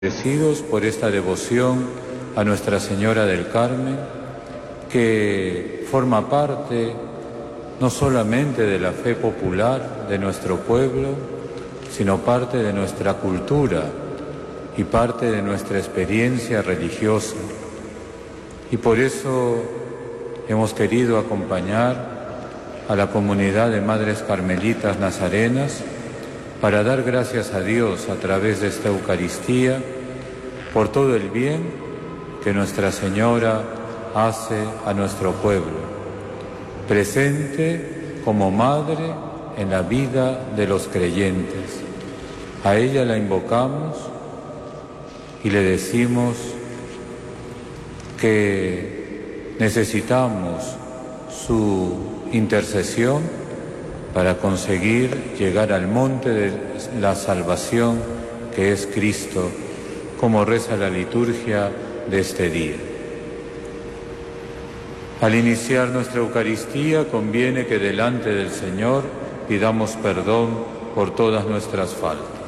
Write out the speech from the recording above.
Agradecidos por esta devoción a Nuestra Señora del Carmen, que forma parte no solamente de la fe popular de nuestro pueblo, sino parte de nuestra cultura y parte de nuestra experiencia religiosa. Y por eso hemos querido acompañar a la comunidad de Madres Carmelitas Nazarenas para dar gracias a Dios a través de esta Eucaristía por todo el bien que Nuestra Señora hace a nuestro pueblo, presente como Madre en la vida de los creyentes. A ella la invocamos y le decimos que necesitamos su intercesión para conseguir llegar al monte de la salvación que es Cristo, como reza la liturgia de este día. Al iniciar nuestra Eucaristía conviene que delante del Señor pidamos perdón por todas nuestras faltas.